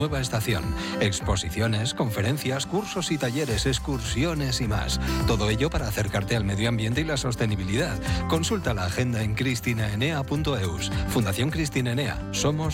Nueva estación, exposiciones, conferencias, cursos y talleres, excursiones y más. Todo ello para acercarte al medio ambiente y la sostenibilidad. Consulta la agenda en cristinaenea.eus. Fundación Cristina Enea. Somos